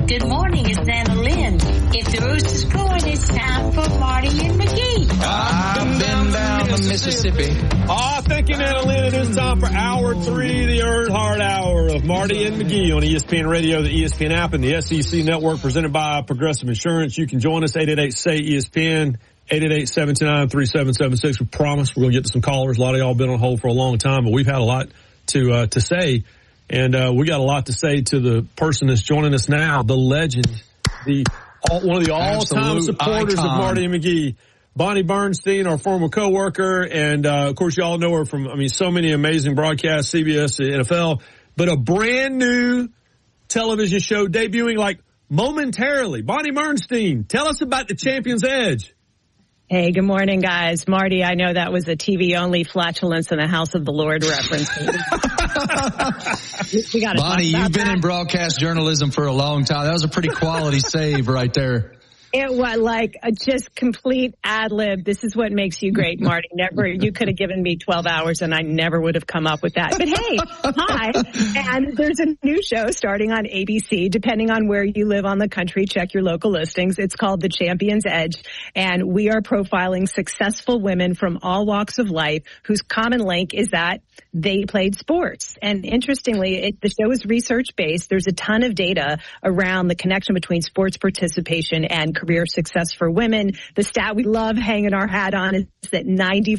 Good morning, it's Anna Lynn. If the rooster's crowing, it's time for Marty and McGee. I've been down the Mississippi. Thank you, Anna Lynn. It is time for Hour 3, the Earnhardt Hour of Marty and McGee on ESPN Radio, the ESPN app, and the SEC Network, presented by Progressive Insurance. You can join us, 888-SAY-ESPN, 888-729-3776. We promise we're going to get to some callers. A lot of y'all been on hold for a long time, but we've had a lot to say. And we got a lot to say to the person that's joining us now, the legend, one of the all-time supporters of Marty and McGee, Bonnie Bernstein, our former coworker, and of course you all know her from so many amazing broadcasts, CBS, NFL, but a brand new television show debuting like momentarily. Bonnie Bernstein, tell us about the Champion's Edge. Hey, good morning, guys. Marty, I know that was a TV-only flatulence in the House of the Lord reference. Bonnie, you've been in broadcast journalism for a long time. That was a pretty quality save right there. It was like a just complete ad-lib. This is what makes you great, Marty. You could have given me 12 hours and I never would have come up with that. But hey, hi. And there's a new show starting on ABC. Depending on where you live on the country, check your local listings. It's called The Champion's Edge. And we are profiling successful women from all walks of life whose common link is that they played sports. And interestingly, the show is research-based. There's a ton of data around the connection between sports participation and career success for women. The stat we love hanging our hat on is that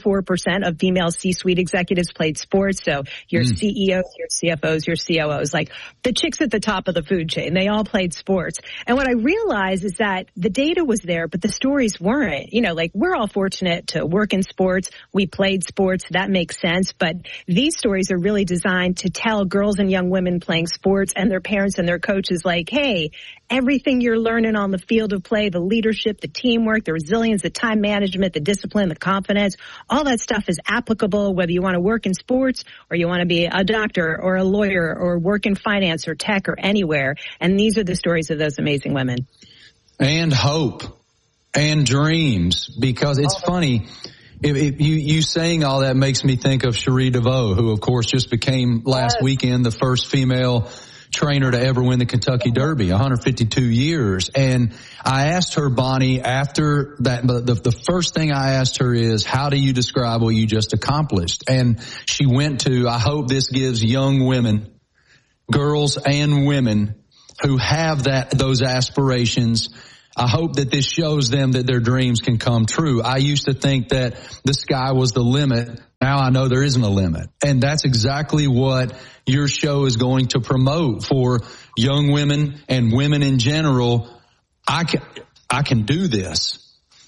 94% of female C-suite executives played sports. So your CEOs, your CFOs, your COOs, like the chicks at the top of the food chain, they all played sports. And what I realized is that the data was there, but the stories weren't. We're all fortunate to work in sports. We played sports. That makes sense. But these stories are really designed to tell girls and young women playing sports and their parents and their coaches like, hey, everything you're learning on the field of play, the leadership, the teamwork, the resilience, the time management, the discipline, the confidence, all that stuff is applicable whether you want to work in sports or you want to be a doctor or a lawyer or work in finance or tech or anywhere. And these are the stories of those amazing women. And hope and dreams, because it's funny. If you saying all that makes me think of Cherie DeVoe, who of course just became last weekend the first female trainer to ever win the Kentucky Derby, 152 years. And I asked her, Bonnie, after that, the first thing I asked her is, how do you describe what you just accomplished? And she went to, I hope this gives young women, girls and women who have those aspirations, I hope that this shows them that their dreams can come true. I used to think that the sky was the limit. Now I know there isn't a limit. And that's exactly what your show is going to promote for young women and women in general. I can do this.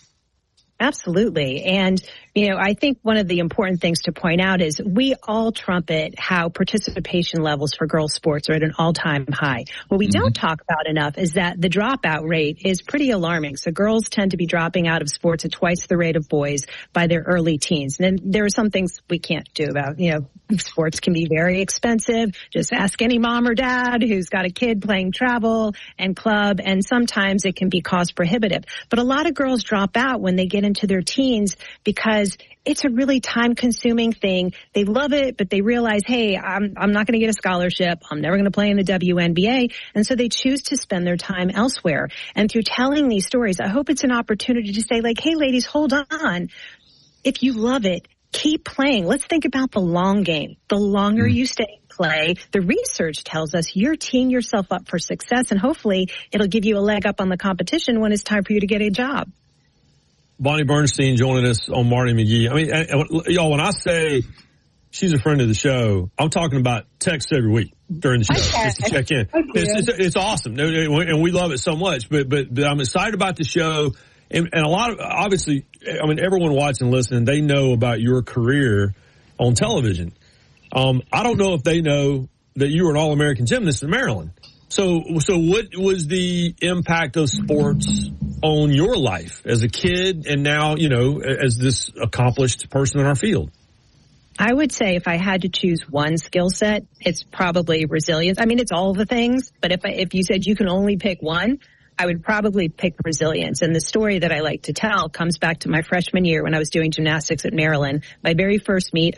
Absolutely. And, I think one of the important things to point out is we all trumpet how participation levels for girls' sports are at an all-time high. What we don't talk about enough is that the dropout rate is pretty alarming. So girls tend to be dropping out of sports at twice the rate of boys by their early teens. And then there are some things we can't do about, sports can be very expensive. Just ask any mom or dad who's got a kid playing travel and club, and sometimes it can be cost prohibitive. But a lot of girls drop out when they get into their teens because it's a really time-consuming thing. They love it, but they realize, hey, I'm not going to get a scholarship. I'm never going to play in the WNBA. And so they choose to spend their time elsewhere. And through telling these stories, I hope it's an opportunity to say, like, hey, ladies, hold on. If you love it, keep playing. Let's think about the long game. The longer you stay play, the research tells us you're teeing yourself up for success, and hopefully it'll give you a leg up on the competition when it's time for you to get a job. Bonnie Bernstein joining us on Marty McGee. Y'all, when I say she's a friend of the show, I'm talking about text every week during the show just to check in. It's awesome, and we love it so much. But I'm excited about the show, and a lot of, obviously, everyone watching and listening, they know about your career on television. I don't know if they know that you were an All-American gymnast in Maryland. So what was the impact of sports on your life as a kid and now, as this accomplished person in our field? I would say if I had to choose one skill set, it's probably resilience. It's all the things, but if you said you can only pick one, I would probably pick resilience. And the story that I like to tell comes back to my freshman year when I was doing gymnastics at Maryland. My very first meet, I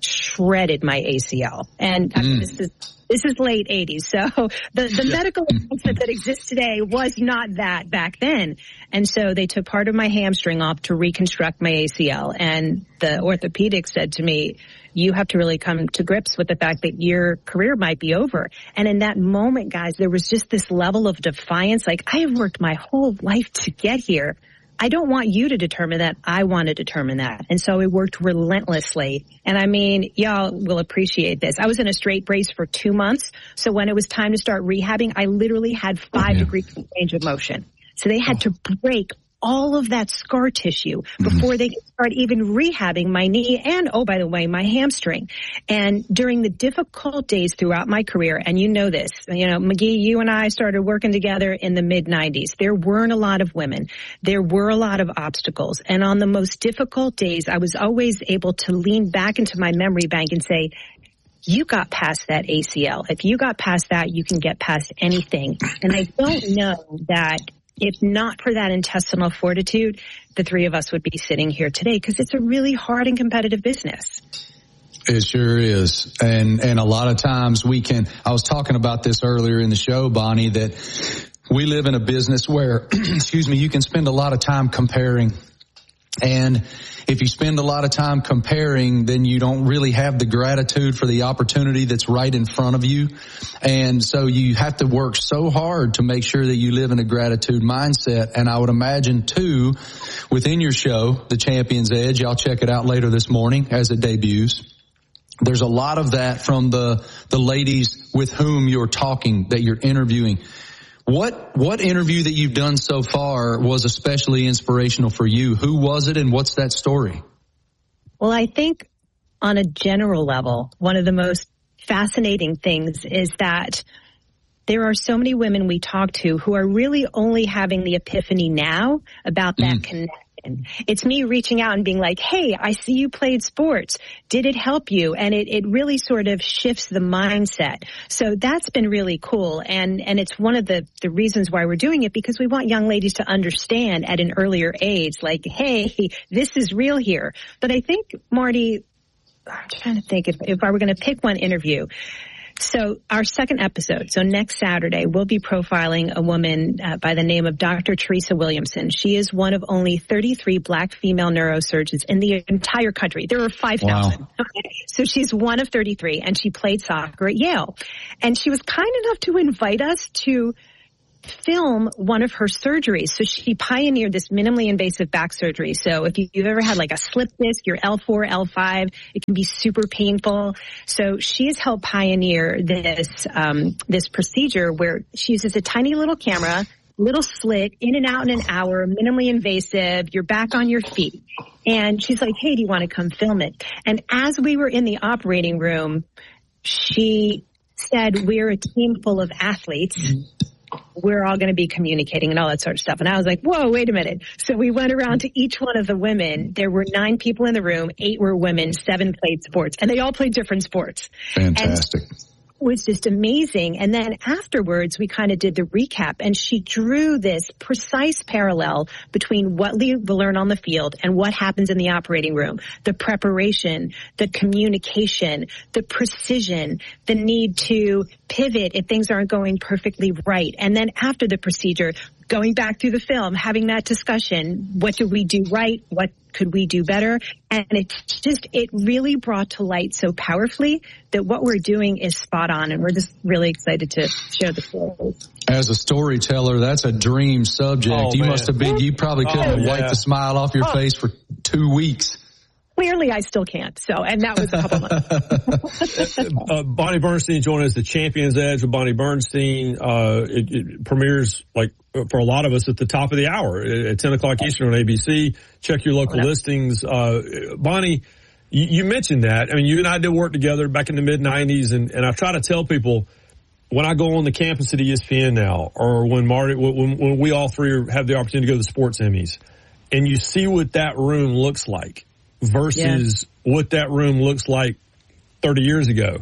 shredded my ACL. And I mean, this is late 80s. So the medical concept that exists today was not that back then. And so they took part of my hamstring off to reconstruct my ACL. And the orthopedic said to me, you have to really come to grips with the fact that your career might be over. And in that moment, guys, there was just this level of defiance. Like, I have worked my whole life to get here. I don't want you to determine that. I want to determine that. And so I worked relentlessly. And I mean, y'all will appreciate this. I was in a straight brace for 2 months. So when it was time to start rehabbing, I literally had 5 degrees of range of motion. So they had to break all of that scar tissue before they could start even rehabbing my knee and, oh, by the way, my hamstring. And during the difficult days throughout my career, and you know this, McGee, you and I started working together in the mid-90s. There weren't a lot of women. There were a lot of obstacles. And on the most difficult days, I was always able to lean back into my memory bank and say, you got past that ACL. If you got past that, you can get past anything. And I don't know that if not for that intestinal fortitude, the three of us would be sitting here today, because it's a really hard and competitive business. It sure is. And a lot of times I was talking about this earlier in the show, Bonnie, that we live in a business where, you can spend a lot of time comparing. And if you spend a lot of time comparing, then you don't really have the gratitude for the opportunity that's right in front of you. And so you have to work so hard to make sure that you live in a gratitude mindset. And I would imagine too, within your show, The Champion's Edge, y'all check it out later this morning as it debuts. There's a lot of that from the ladies with whom you're talking, that you're interviewing. What interview that you've done so far was especially inspirational for you? Who was it, and what's that story? Well, I think on a general level, one of the most fascinating things is that there are so many women we talk to who are really only having the epiphany now about that connection. It's me reaching out and being like, hey, I see you played sports. Did it help you? And it really sort of shifts the mindset. So that's been really cool. And it's one of the reasons why we're doing it, because we want young ladies to understand at an earlier age, like, hey, this is real here. But I think, Marty, I'm trying to think if I were going to pick one interview. So our second episode, so next Saturday, we'll be profiling a woman by the name of Dr. Teresa Williamson. She is one of only 33 black female neurosurgeons in the entire country. There are 5,000. Wow. So she's one of 33, and she played soccer at Yale. And she was kind enough to invite us to film one of her surgeries. So she pioneered this minimally invasive back surgery. So if you've ever had like a slip disc, your L4, L5, it can be super painful. So she has helped pioneer this procedure where she uses a tiny little camera, little slit, in and out in an hour, minimally invasive, you're back on your feet. And she's like, hey, do you want to come film it? And as we were in the operating room, she said, we're a team full of athletes. We're all going to be communicating and all that sort of stuff. And I was like, whoa, wait a minute. So we went around to each one of the women. There were 9 people in the room. 8 were women. 7 played sports. And they all played different sports. Fantastic. And was just amazing. And then afterwards, we kind of did the recap, and she drew this precise parallel between what we learn on the field and what happens in the operating room. The preparation, the communication, the precision, the need to pivot if things aren't going perfectly right. And then after the procedure, going back through the film, having that discussion, what did we do right? What could we do better? And it really brought to light so powerfully that what we're doing is spot on, and we're just really excited to share the story. As a storyteller, that's a dream subject. Oh, you probably couldn't have wiped the smile off your face for 2 weeks. Clearly, I still can't. And that was a couple months. Bonnie Bernstein joining us, The Champion's Edge with Bonnie Bernstein. It premieres for a lot of us at the top of the hour at 10 o'clock Eastern on ABC. Check your local listings. Bonnie, you mentioned that. I mean, you and I did work together back in the mid-90s, and I try to tell people when I go on the campus at ESPN now, or when we all three have the opportunity to go to the sports Emmys, and you see what that room looks like versus what that room looks like 30 years ago.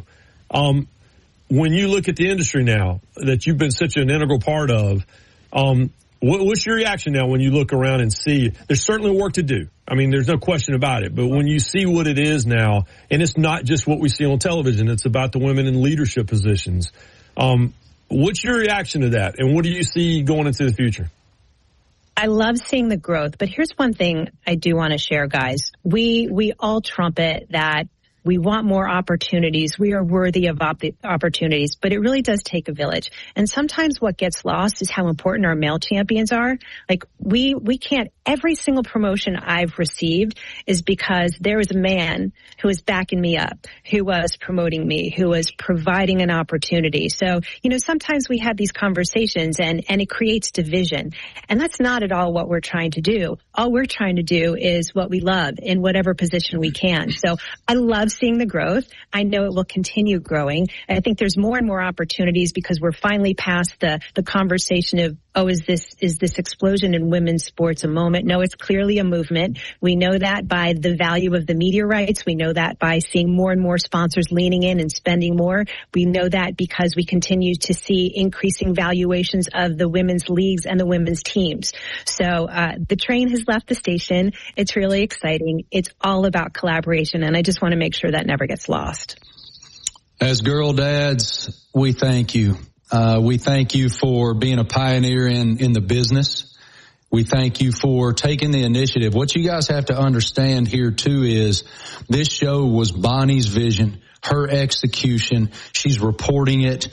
When you look at the industry now that you've been such an integral part of, What's your reaction now when you look around and see there's certainly work to do? I mean, there's no question about it. But when you see what it is now, and it's not just what we see on television, it's about the women in leadership positions. What's your reaction to that? And what do you see going into the future? I love seeing the growth, but here's one thing I do want to share, guys. We all trumpet that we want more opportunities. We are worthy of opportunities, but it really does take a village. And sometimes what gets lost is how important our male champions are. Like we can't, every single promotion I've received is because there was a man who was backing me up, who was promoting me, who was providing an opportunity. So, sometimes we have these conversations and it creates division. And that's not at all what we're trying to do. All we're trying to do is what we love in whatever position we can. So I love seeing the growth. I know it will continue growing. I think there's more and more opportunities because we're finally past the conversation of, is this explosion in women's sports a moment? No, it's clearly a movement. We know that by the value of the media rights. We know that by seeing more and more sponsors leaning in and spending more. We know that because we continue to see increasing valuations of the women's leagues and the women's teams. So the train has left the station. It's really exciting. It's all about collaboration, and I just want to make sure that never gets lost. As girl dads, we thank you. We thank you for being a pioneer in the business. We thank you for taking the initiative. What you guys have to understand here too is this show was Bonnie's vision, her execution. She's reporting it.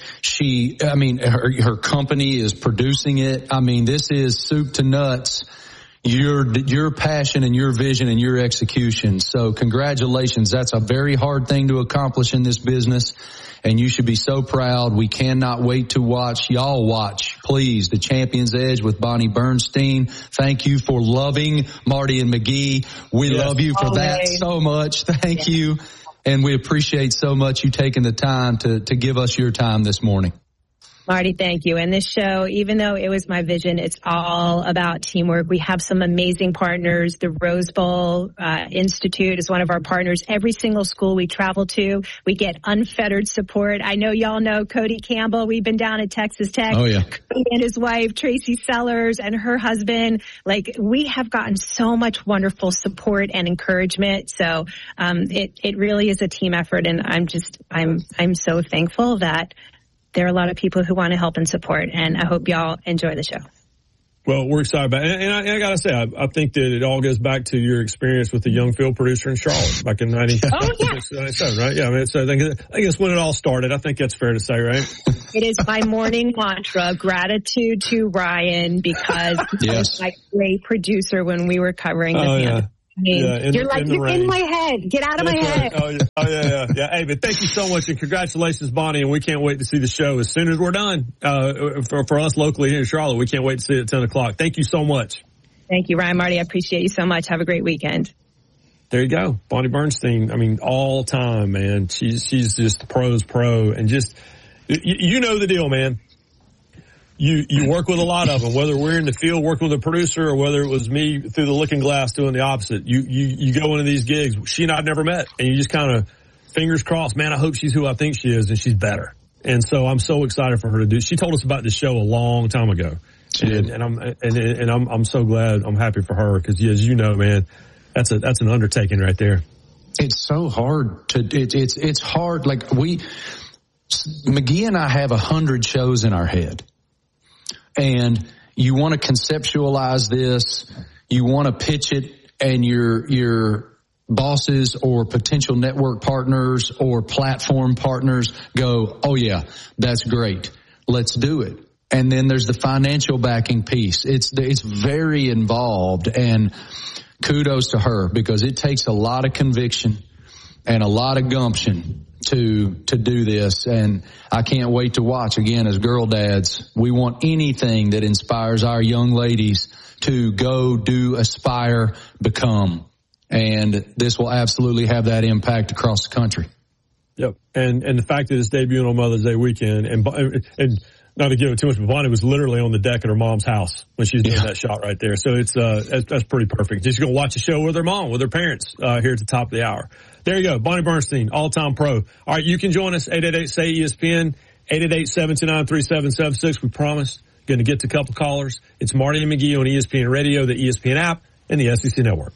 Her company is producing it. I mean, this is soup to nuts. Your passion and your vision and your execution. So congratulations. That's a very hard thing to accomplish in this business. And you should be so proud. We cannot wait to watch. Y'all watch, please, The Champion's Edge with Bonnie Bernstein. Thank you for loving Marty and McGee. We love you for that so much. Thank you. And we appreciate so much you taking the time to give us your time this morning. Marty, thank you. And this show, even though it was my vision, it's all about teamwork. We have some amazing partners. The Rose Bowl Institute is one of our partners. Every single school we travel to, we get unfettered support. I know y'all know Cody Campbell. We've been down at Texas Tech. Oh, yeah. Cody and his wife, Tracy Sellers, and her husband. We have gotten so much wonderful support and encouragement. So it really is a team effort. And I'm so thankful that there are a lot of people who want to help and support, and I hope y'all enjoy the show. Well, we're excited about it. And I got to say, I think that it all goes back to your experience with the young field producer in Charlotte back in 97, right? Yeah, I mean, so I think it's when it all started. I think that's fair to say, right? It is my morning mantra, gratitude to Ryan, because he was my great producer when we were covering the Panthers. You're in my head. Get out of my head. Yeah. Hey, but thank you so much, and congratulations, Bonnie. And we can't wait to see the show as soon as we're done. For us locally here in Charlotte, we can't wait to see it at 10 o'clock. Thank you so much. Thank you, Ryan, Marty. I appreciate you so much. Have a great weekend. There you go, Bonnie Bernstein. I mean, all time, man. She's just pro's pro, and just you know the deal, man. You work with a lot of them, whether we're in the field working with a producer or whether it was me through the looking glass doing the opposite. You go into these gigs. She and I've never met, and you just kind of fingers crossed, man, I hope she's who I think she is, and she's better. And so I'm so excited for her to do. She told us about this show a long time ago. And I'm so glad. I'm happy for her because, as you know, man, that's an undertaking right there. It's so hard it's hard. Like McGee and I have 100 shows in our head. And you want to conceptualize this, you want to pitch it, and your bosses or potential network partners or platform partners go, oh yeah, that's great. Let's do it. And then there's the financial backing piece. It's very involved, and kudos to her because it takes a lot of conviction and a lot of gumption to do this, and I can't wait to watch. Again, as girl dads, we want anything that inspires our young ladies to go, do, aspire, become, and this will absolutely have that impact across the country. Yep, and the fact that it's debuting on Mother's Day weekend, and not to give it too much, but Bonnie was literally on the deck at her mom's house when she was doing that shot right there. So that's pretty perfect. She's going to watch a show with her mom, with her parents, here at the top of the hour. There you go. Bonnie Bernstein, all-time pro. All right, you can join us, 888-SAY-ESPN, 888-729-3776. We promised Going to get to a couple callers. It's Marty and McGee on ESPN Radio, the ESPN app, and the SEC Network.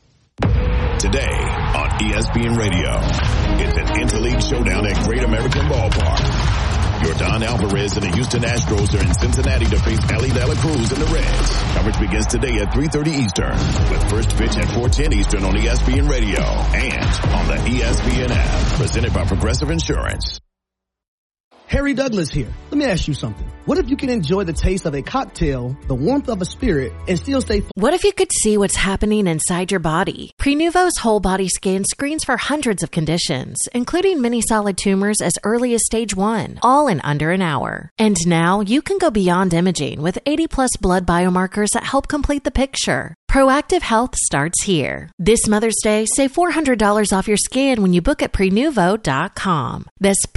Today on ESPN Radio, it's an interleague showdown at Great American Ballpark. Yordan Alvarez and the Houston Astros are in Cincinnati to face Ellie De La Cruz and the Reds. Coverage begins today at 3:30 Eastern, with first pitch at 4:10 Eastern on ESPN Radio and on the ESPN app. Presented by Progressive Insurance. Harry Douglas here. Let me ask you something. What if you can enjoy the taste of a cocktail, the warmth of a spirit, and still stay... What if you could see what's happening inside your body? Prenuvo's whole body scan screens for hundreds of conditions, including many solid tumors as early as stage 1, all in under an hour. And now you can go beyond imaging with 80+ blood biomarkers that help complete the picture. Proactive health starts here. This Mother's Day, save $400 off your scan when you book at Prenuvo.com. That's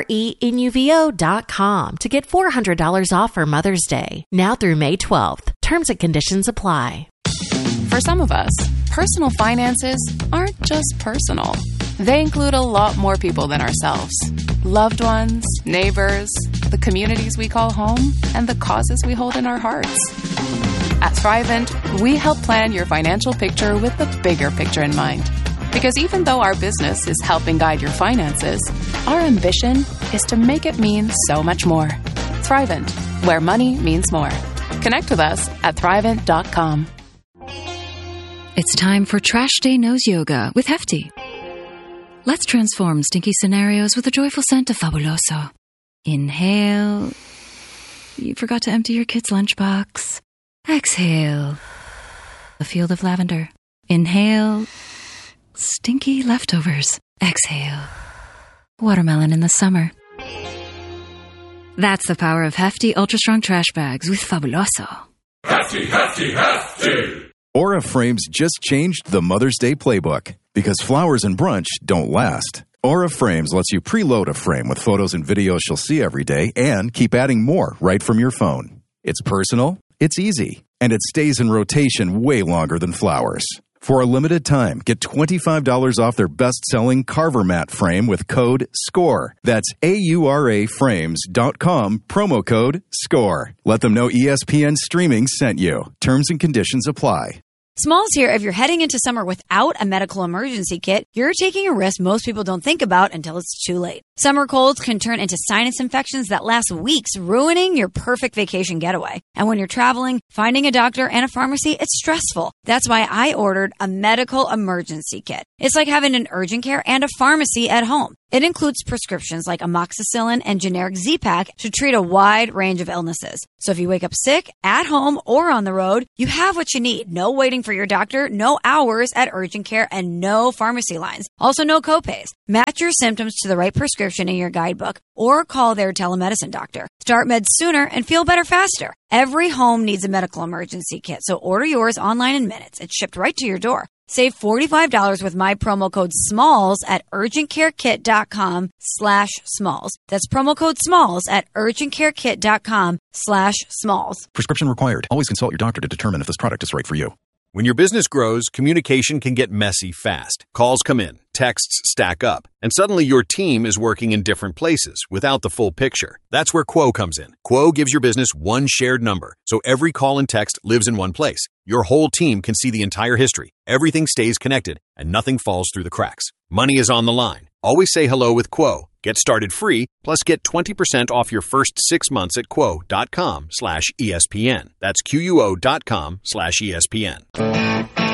Prenuvo.com to get $400 off for Mother's Day. Now through May 12th. Terms and conditions apply. For some of us, personal finances aren't just personal. They include a lot more people than ourselves. Loved ones, neighbors, the communities we call home, and the causes we hold in our hearts. At Thrivent, we help plan your financial picture with the bigger picture in mind. Because even though our business is helping guide your finances, our ambition is to make it mean so much more. Thrivent, where money means more. Connect with us at Thrivent.com. It's time for Trash Day Nose Yoga with Hefty. Let's transform stinky scenarios with the joyful scent of Fabuloso. Inhale. You forgot to empty your kid's lunchbox. Exhale. A field of lavender. Inhale. Stinky leftovers. Exhale. Watermelon in the summer. That's the power of Hefty Ultra Strong Trash Bags with Fabuloso. Hefty, Hefty, Hefty! Aura Frames just changed the Mother's Day playbook because flowers and brunch don't last. Aura Frames lets you preload a frame with photos and videos she'll see every day and keep adding more right from your phone. It's personal, it's easy, and it stays in rotation way longer than flowers. For a limited time, get $25 off their best-selling Carver Mat frame with code SCORE. That's AURAFrames.com, promo code SCORE. Let them know ESPN Streaming sent you. Terms and conditions apply. Smalls here. If you're heading into summer without a medical emergency kit, you're taking a risk most people don't think about until it's too late. Summer colds can turn into sinus infections that last weeks, ruining your perfect vacation getaway. And when you're traveling, finding a doctor and a pharmacy, it's stressful. That's why I ordered a medical emergency kit. It's like having an urgent care and a pharmacy at home. It includes prescriptions like amoxicillin and generic Z-Pak to treat a wide range of illnesses. So if you wake up sick, at home, or on the road, you have what you need. No waiting for your doctor, no hours at urgent care, and no pharmacy lines. Also, no copays. Match your symptoms to the right prescription in your guidebook or call their telemedicine doctor. Start meds sooner and feel better faster. Every home needs a medical emergency kit, so order yours online in minutes. It's shipped right to your door. Save $45 with my promo code SMALLS at urgentcarekit.com/smalls. That's promo code SMALLS at urgentcarekit.com/smalls. Prescription required. Always consult your doctor to determine if this product is right for you. When your business grows, communication can get messy fast. Calls come in, texts stack up, and suddenly your team is working in different places without the full picture. That's where Quo comes in. Quo gives your business one shared number, so every call and text lives in one place. Your whole team can see the entire history. Everything stays connected, and nothing falls through the cracks. Money is on the line. Always say hello with Quo. Get started free, plus get 20% off your first 6 months at quo.com/ESPN. That's QUO.com/ESPN.